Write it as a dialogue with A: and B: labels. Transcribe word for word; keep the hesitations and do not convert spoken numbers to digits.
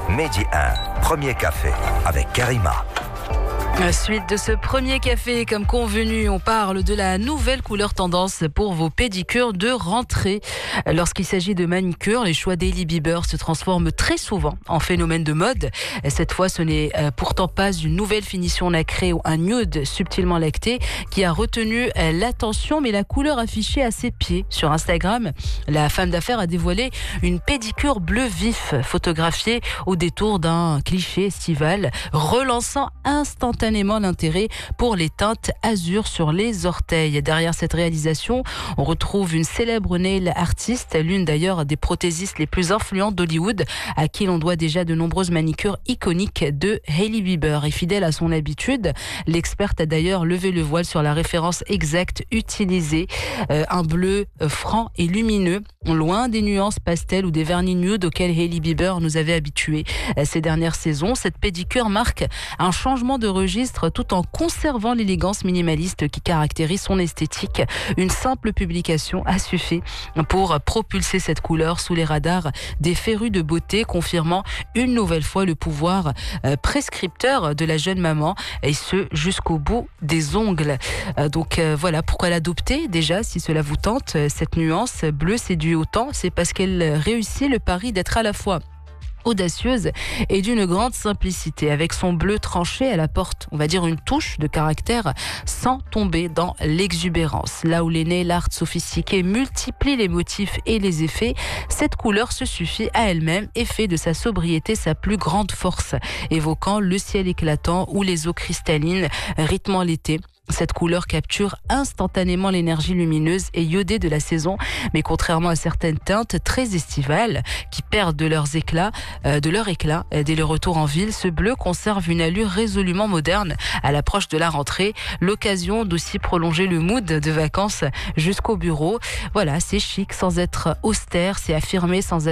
A: Mehdi un, premier café avec Karima.
B: Suite de ce premier café, comme convenu, on parle de la nouvelle couleur tendance pour vos pédicures de rentrée. Lorsqu'il s'agit de manicure, les choix d'Hailey Bieber se transforment très souvent en phénomène de mode. Cette fois, ce n'est pourtant pas une nouvelle finition nacrée ou un nude subtilement lacté qui a retenu l'attention, mais la couleur affichée à ses pieds. Sur Instagram, la femme d'affaires a dévoilé une pédicure bleu vif, photographiée au détour d'un cliché estival, relançant instantanément l'intérêt pour les teintes azur sur les orteils. Derrière cette réalisation, on retrouve une célèbre nail artiste, l'une d'ailleurs des prothésistes les plus influentes d'Hollywood, à qui l'on doit déjà de nombreuses manicures iconiques de Hailey Bieber. Et fidèle à son habitude, l'experte a d'ailleurs levé le voile sur la référence exacte utilisée, euh, un bleu franc et lumineux, loin des nuances pastel ou des vernis nude auxquels Hailey Bieber nous avait habitués ces dernières saisons. Cette pédicure marque un changement de registre tout en conservant l'élégance minimaliste qui caractérise son esthétique. Une simple publication a suffi pour propulser cette couleur sous les radars des férus de beauté, confirmant une nouvelle fois le pouvoir prescripteur de la jeune maman, et ce jusqu'au bout des ongles. Donc voilà pourquoi l'adopter. Déjà, si cela vous tente, cette nuance bleue séduit autant, c'est parce qu'elle réussit le pari d'être à la fois audacieuse et d'une grande simplicité. Avec son bleu tranché, elle apporte, on va dire, une touche de caractère sans tomber dans l'exubérance. Là où les nail art sophistiqués multiplient les motifs et les effets, cette couleur se suffit à elle-même et fait de sa sobriété sa plus grande force, évoquant le ciel éclatant ou les eaux cristallines rythmant l'été. Cette couleur capture instantanément l'énergie lumineuse et iodée de la saison, mais contrairement à certaines teintes très estivales qui perdent de leurs éclats, euh, de leur éclat dès le retour en ville, ce bleu conserve une allure résolument moderne à l'approche de la rentrée. L'occasion d'aussi prolonger le mood de vacances jusqu'au bureau. Voilà, c'est chic sans être austère, c'est affirmé sans être